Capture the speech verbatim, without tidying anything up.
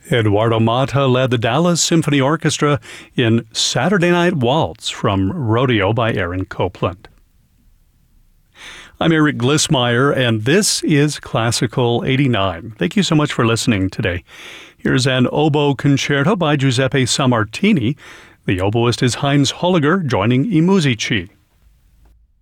Eduardo Mata led the Dallas Symphony Orchestra in Saturday Night Waltz from Rodeo by Aaron Copland. I'm Eric Glissmeyer, and this is Classical eighty-nine. Thank you so much for listening today. Here's an oboe concerto by Giuseppe Sammartini. The oboist is Heinz Holliger, joining I Musici.